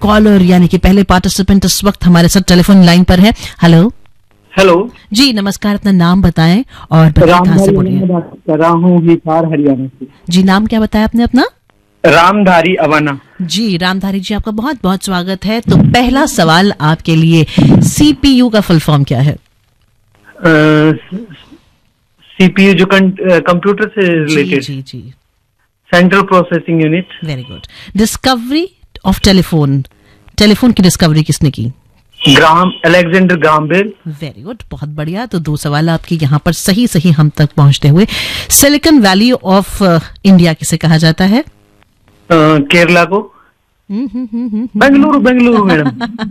Collar यानी कि पहले पार्टिसिपेंट इस वक्त हमारे साथ टेलीफोन लाइन पर है। हेलो। हेलो जी नमस्कार, अपना नाम बताएं और कहाँ से बोल रहे हैं? बात कर रहा हूँ हिसार हरियाणा से। जी नाम क्या बताया आपने अपना? रामधारी अवाना। जी रामधारी जी, आपका बहुत बहुत स्वागत है। तो पहला सवाल आपके लिए, CPU का फुल फॉर्म क्या है? सीपीयू जो कंप्यूटर से related. Ji ji, central processing unit. Very good. Discovery of telephone की डिस्कवरी किसने की? Alexander Graham bell. Very good, बहुत बढ़िया। तो 2 सवाल आपके यहाँ पर सही हम तक पहुंचते हुए। सिलिकॉन वैली ऑफ इंडिया किसे कहा जाता है? केरला को। बेंगलुरु मैडम।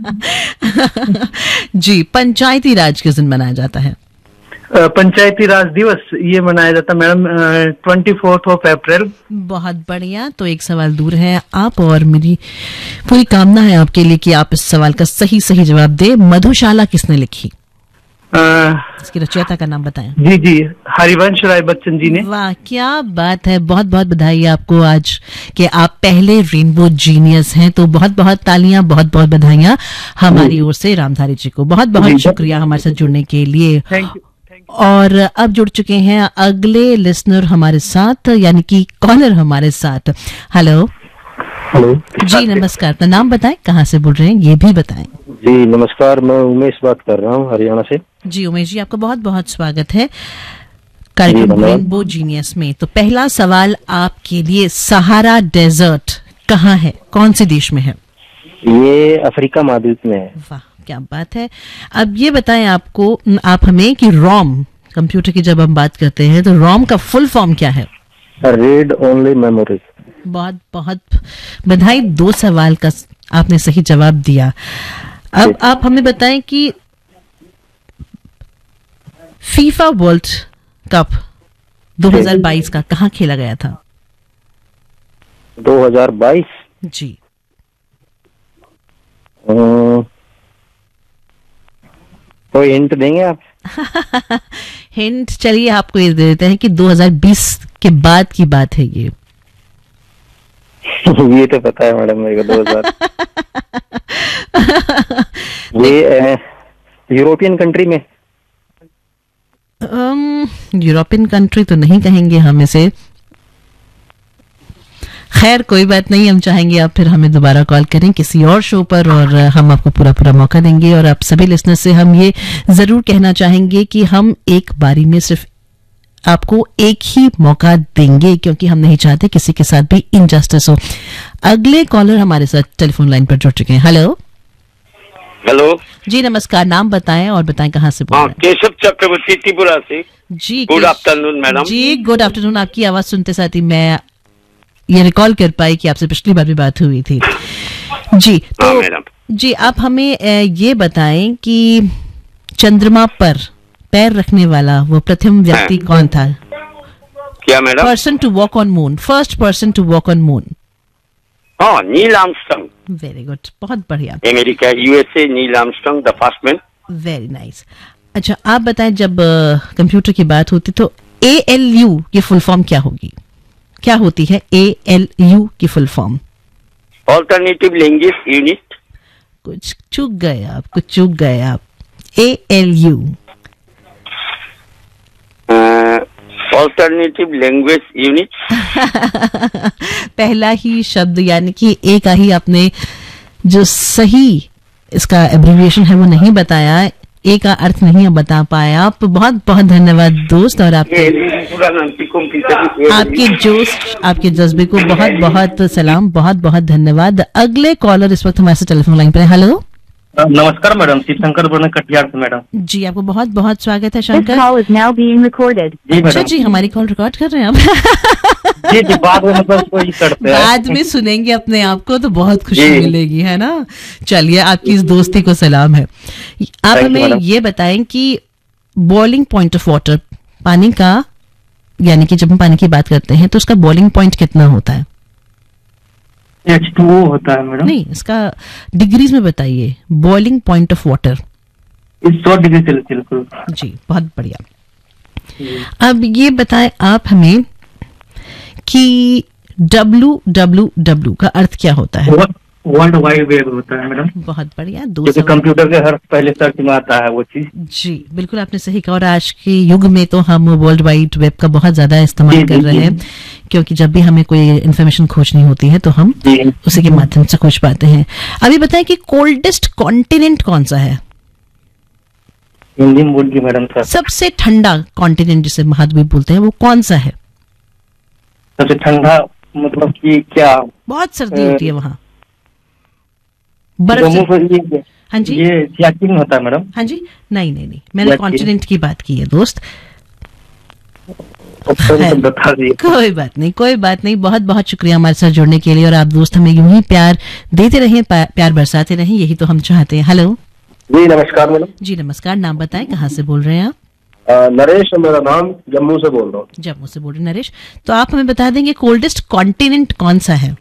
जी, पंचायती राज किस दिन मनाया जाता है? पंचायती राज दिवस ये मनाया जाता है मैडम 24 अप्रैल। बहुत बढ़िया। तो 1 सवाल दूर है आप, और मेरी पूरी कामना है आपके लिए कि आप इस सवाल का सही जवाब दे। मधुशाला किसने लिखी? इसकी रचयिता का नाम बताएं। जी हरिवंश राय बच्चन जी ने। वाह क्या बात है, बहुत बहुत बधाई आपको आज कि आप पहले रेनबो जीनियस हैं। तो बहुत बहुत तालियां, बहुत बहुत बधाइयां हमारी ओर से रामधारी जी को। बहुत बहुत शुक्रिया हमारे साथ जुड़ने के लिए। Thank you. और अब जुड़ चुके हैं अगले लिसनर हमारे साथ, यानी कि कॉलर हमारे साथ। हेलो जी नमस्कार, अपना नाम बताएं, कहाँ से बोल रहे हैं ये भी बताएं। जी नमस्कार, मैं उमेश बात कर रहा हूँ हरियाणा से। जी उमेश जी, आपका बहुत बहुत स्वागत है कार्यक्रम रेनबो जीनियस में। तो पहला सवाल आपके लिए, सहारा डेजर्ट कहाँ है, कौन से देश में है? ये अफ्रीका महाद्वीप में है। वाह क्या बात है। अब ये बताएं आप हमें कि रोम, कंप्यूटर की जब हम बात करते हैं तो रोम का फुल फॉर्म क्या है? Read only memory. बहुत बहुत बधाई, 2 सवाल का आपने सही जवाब दिया। अब आप हमें बताएं कि फीफा वर्ल्ड कप 2022 का कहाँ खेला गया था? 2022 जी। कोई हिंट देंगे आप? हिंट चलिए आपको ये दे देते हैं कि 2020 के बाद की बात है ये। ये तो पता है मैडम मेरे को 2000। ये यूरोपियन कंट्री में। यूरोपियन कंट्री तो नहीं कहेंगे हम इसे। खैर कोई बात नहीं, हम चाहेंगे आप फिर हमें दोबारा कॉल करें किसी और शो पर, और हम आपको पूरा मौका देंगे। और आप सभी लिसनर से हम ये जरूर कहना चाहेंगे कि हम एक बारी में सिर्फ आपको एक ही मौका देंगे, क्योंकि हम नहीं चाहते किसी के साथ भी इनजस्टिस हो। अगले कॉलर हमारे साथ टेलीफोन लाइन पर जुड़ चुके हैं। हेलो जी नमस्कार, नाम बताएं और बताएं कहाँ से बोल रहे हैं? केशव चक्रवर्ती त्रिपुरा से। जी गुड आफ्टरनून मैडम। जी गुड आफ्टरनून। आपकी आवाज सुनते साथ ही मैं ये रिकॉल कर पाई कि आपसे पिछली बार भी बात हुई थी। जी तो जी आप हमें ये बताएं कि चंद्रमा पर पैर रखने वाला वो प्रथम व्यक्ति कौन था? क्या madam? Person to walk on moon, first person to walk on moon. हाँ, नील आर्मस्ट्रांग। वेरी गुड, बहुत बढ़िया। America USA, Neil Armstrong the first man. Very nice. अच्छा आप बताएं, जब कंप्यूटर की बात होती तो ALU की फुल फॉर्म क्या होगी? क्या होती है ALU की full form? Alternative language unit. कुछ चूक गए आप। ALU alternative language unit. पहला ही शब्द यानी कि ए का ही आपने जो सही इसका एब्रिविएशन है वो नहीं बताया, ए का अर्थ नहीं बता पाया आप। बहुत बहुत धन्यवाद दोस्त, और आपके जोश, आपके जज्बे को बहुत बहुत सलाम, बहुत बहुत धन्यवाद। अगले कॉलर इस वक्त हमारे साथ टेलीफोन लाइन पर है। हेलो नमस्कार मैडम, शिव शंकर बोल रहे कटिहार से मैडम। जी आपको बहुत बहुत स्वागत है शंकर। अच्छा जी, हमारी कॉल रिकॉर्ड कर रहे हैं आप? जी बाद में मतलब कोई करते हैं, बाद में सुनेंगे अपने आप को तो बहुत खुशी मिलेगी, है ना। चलिए, आपकी इस दोस्ती को सलाम है। आप हमें ये बताएं कि बॉइलिंग पॉइंट ऑफ वाटर, पानी का, यानी कि जब हम पानी की बात करते हैं तो उसका बॉइलिंग पॉइंट कितना होता है? H2O होता है मैडम। नहीं, इसका डिग्रीज में बताइए। Boiling point of water 100 degree Celsius. जी बहुत बढ़िया। अब ये बताएं आप हमें कि WWW का अर्थ क्या होता है? वर्ल्ड वाइड वेब होता है मैडम, बहुत बढ़िया। दो क्योंकि सवाल। कंप्यूटर के हर पहले सर्च में आता है वो चीज। जी बिल्कुल आपने सही कहा, और आज के युग में तो हम वर्ल्ड वाइड वेब का बहुत ज्यादा इस्तेमाल जी, कर जी, रहे जी। हैं, क्योंकि जब भी हमें कोई इन्फॉर्मेशन खोजनी होती है तो हम जी। उसी के माध्यम से खोज पाते हैं। अभी बताएं कि कोल्डेस्ट कॉन्टिनेंट कौन सा है? हिंदी में बोलिए मैडम सर। सबसे ठंडा कॉन्टिनेंट जिसे महाद्वीप बोलते हैं वो कौन सा है? सबसे ठंडा मतलब कि क्या? बहुत सर्दी होती है वहाँ, बर्फ जम्मू से- पर ये हाँ जी, ये सियाचिन होता है मैडम। हाँ जी, नहीं नहीं नहीं, मैंने या- कॉन्टिनेंट की बात की है दोस्त। ऑप्शन है। तो बता दिए। कोई बात नहीं, कोई बात नहीं। बहुत बहुत शुक्रिया हमारे साथ जुड़ने के लिए, और आप दोस्त हमें यूं ही प्यार देते रहें, प्यार बरसाते रहें, यही तो हम चाहते हैं। हेलो जी नमस्कार मैडम। जी नमस्कार, नाम बताएं, कहाँ से बोल रहे हैं आप? नरेश है मेरा नाम, जम्मू से बोल रहा हूँ। जम्मू से बोल रहे हैं नरेश। तो आप हमें बता देंगे कोल्डेस्ट कॉन्टिनेंट कौन सा है?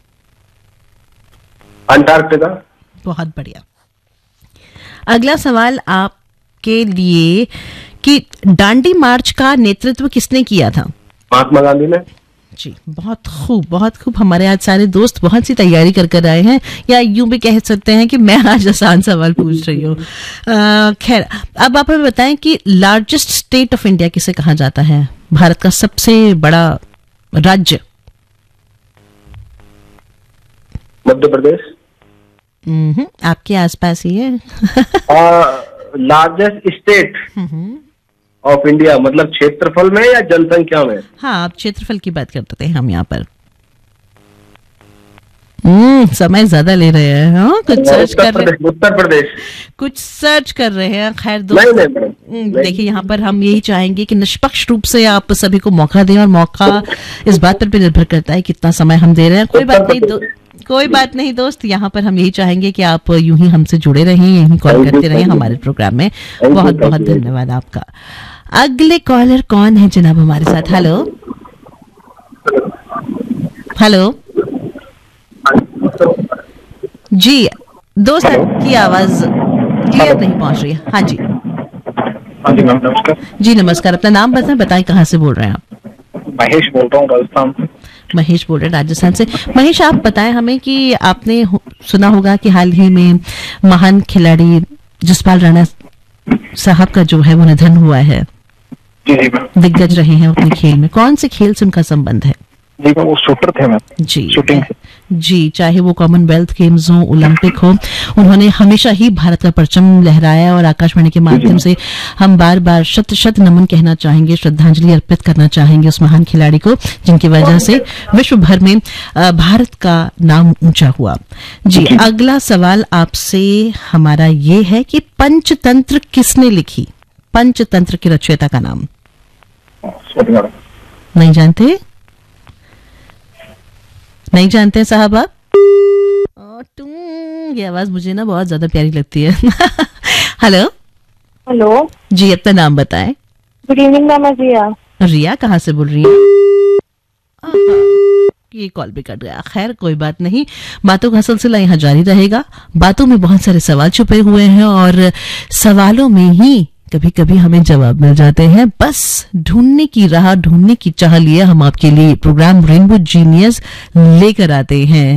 अंटार्कटिका। बहुत बढ़िया। अगला सवाल आपके लिए कि दांडी मार्च का नेतृत्व किसने किया था? महात्मा गांधी ने। जी बहुत खूब, बहुत खूब। हमारे आज सारे दोस्त बहुत सी तैयारी कर कर आए हैं, या यूं भी कह सकते हैं कि मैं आज आसान सवाल पूछ रही हूँ। खैर, अब आप हमें बताएं कि लार्जेस्ट स्टेट ऑफ इंडिया किसे कहा जाता है? भारत का सबसे बड़ा राज्य। मध्य प्रदेश। आपके आसपास ही है। लार्जेस्ट स्टेट ऑफ इंडिया मतलब क्षेत्रफल में या जनसंख्या में? हाँ, आप क्षेत्रफल की बात करते हैं हम यहाँ पर। समय ज्यादा ले रहे हैं। हाँ, कुछ सर्च कर रहे हैं, उत्तर प्रदेश। कुछ सर्च कर रहे हैं। खैर नहीं दोस्त, नहीं मैडम। देखिए यहाँ पर हम यही चाहेंगे कि निष्पक्ष रूप से आप सभी को मौका दें, और मौका इस बात पर भी निर्भर करता है कितना समय हम दे रहे हैं। कोई बात नहीं कोई बात नहीं दोस्त, यहाँ पर हम यही चाहेंगे कि आप यूं ही हमसे जुड़े रहें, यही कॉल करते रहें हमारे प्रोग्राम में। बहुत बहुत धन्यवाद आपका। अगले कॉलर कौन है जनाब हमारे साथ? हेलो हेलो जी दोस्त, आपकी आवाज क्लियर नहीं पहुंच रही है। हाँ जी, हाँ जी मैम नमस्कार। जी नमस्कार। अपना नाम बताएं कहाँ से बोल रहे हैं आप? महेश बोल रहा हूँ राजस्थान से। महेश बोल रहे हैं राजस्थान से। महेश, आप बताएं हमें कि आपने सुना होगा कि हाल ही में महान खिलाड़ी जसपाल राणा साहब का जो है वो निधन हुआ है। जी जी मैम। दिग्गज रहे हैं अपने खेल में। कौन से खेल से उनका संबंध है? जी मैम वो शूटर थे मैम। जी शूटिंग। जी, चाहे वो कॉमनवेल्थ गेम्स हो, ओलंपिक हो, उन्होंने हमेशा ही भारत का परचम लहराया, और आकाशवाणी के माध्यम से हम बार बार शत शत नमन कहना चाहेंगे, श्रद्धांजलि अर्पित करना चाहेंगे उस महान खिलाड़ी को, जिनकी वजह से विश्व भर में भारत का नाम ऊंचा हुआ। जी, अगला सवाल आपसे हमारा ये है कि पंचतंत्र किसने लिखी? पंचतंत्र की रचयिता का नाम नहीं जानते? नहीं जानते हैं साहब आप? ये आवाज मुझे ना बहुत ज्यादा प्यारी लगती है। हेलो हेलो जी, अपना नाम बताएं। गुड इवनिंग मैम, मैं रिया। रिया कहाँ से बोल रही है? ये कॉल भी कट गया। खैर कोई बात नहीं, बातों का सिलसिला यहाँ जारी रहेगा। बातों में बहुत सारे सवाल छुपे हुए हैं, और सवालों में ही कभी कभी हमें जवाब मिल जाते हैं। बस ढूंढने की राह, ढूंढने की चाह लिए हम आपके लिए प्रोग्राम रेनबो जीनियस लेकर आते हैं।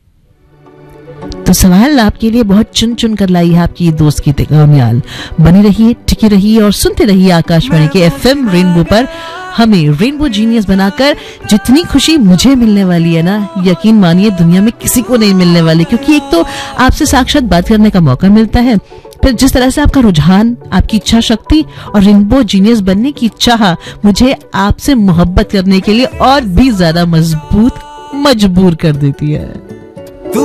तो सवाल आपके लिए बहुत चुन चुन कर लाई है आपकी दोस्त की कामयाल। बनी रहिए, टिकी रहिए और सुनते रहिए आकाशवाणी के एफएम रेनबो पर हमें रेनबो जीनियस बनाकर। जितनी खुशी मुझे मिलने वाली है ना, यकीन मानिए दुनिया में किसी को नहीं मिलने वाली, क्योंकि एक तो आपसे साक्षात बात करने का मौका मिलता है, फिर जिस तरह से आपका रुझान, आपकी इच्छा शक्ति और रेनबो जीनियस बनने की चाह मुझे आपसे मोहब्बत करने के लिए और भी ज्यादा मजबूत मजबूर कर देती है।